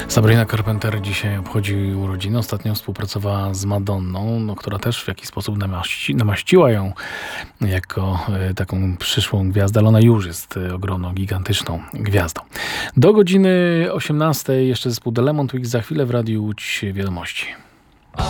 Sabrina Carpenter dzisiaj obchodzi urodziny. Ostatnio współpracowała z Madonną, która też w jakiś sposób namaściła ją jako taką przyszłą gwiazdę, ale ona już jest ogromną, gigantyczną gwiazdą. Do godziny 18 jeszcze zespół The Lemon Twigs, za chwilę w Radiu Łódź Wiadomości.